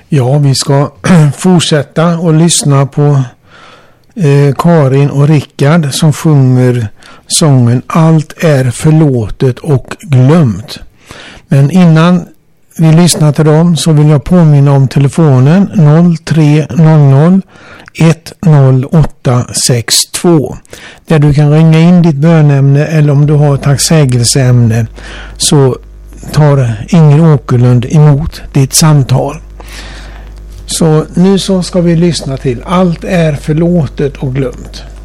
Ja, vi ska fortsätta och lyssna på Karin och Rickard som sjunger sången Allt är förlåtet och glömt. Men innan vi lyssnar till dem så vill jag påminna om telefonen 0300 10862 där du kan ringa in ditt bönämne, eller om du har ett tacksägelseämne så tar Inger Åkerlund emot ditt samtal. Så nu så ska vi lyssna till Allt är förlåtet och glömt.